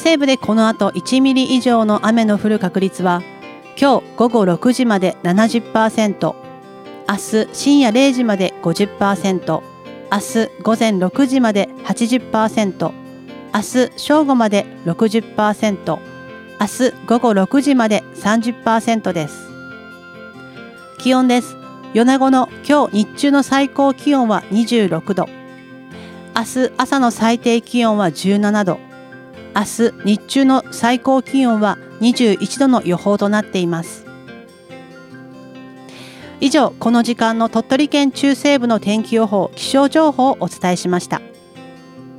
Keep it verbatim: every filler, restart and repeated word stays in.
西部でこの後いちミリ以上の雨の降る確率は今日午後ろくじまで ななじゅっパーセント、明日深夜れいじまで ごじゅっパーセント、明日午前ろくじまで はちじゅっパーセント、明日正午まで ろくじゅっパーセント、明日午後ろくじまで さんじゅっパーセント です。気温です。米子の今日日中の最高気温はにじゅうろくど、明日朝の最低気温はじゅうななど、明日日中の最高気温はにじゅういちどの予報となっています。以上、この時間の鳥取県中西部の天気予報、気象情報をお伝えしました。